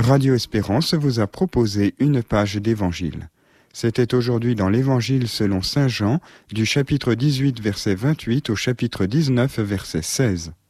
Radio Espérance vous a proposé une page d'évangile. C'était aujourd'hui dans l'Évangile selon Saint Jean, du chapitre 18, verset 28 au chapitre 19, verset 16.